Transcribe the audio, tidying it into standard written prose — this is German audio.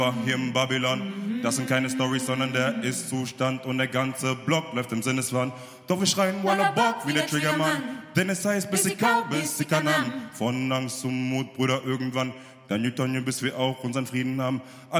hier im Babylon. Das sind keine Storys, sondern der Ist-Zustand und der ganze Block läuft im Sinneswand. Doch wir schreien Walla Bock wie der Triggermann, denn es heißt, bis ich kau, bis ich kann haben. Von Angst zum Mut, Bruder, irgendwann. Dann Newton, bis wir auch unseren Frieden haben.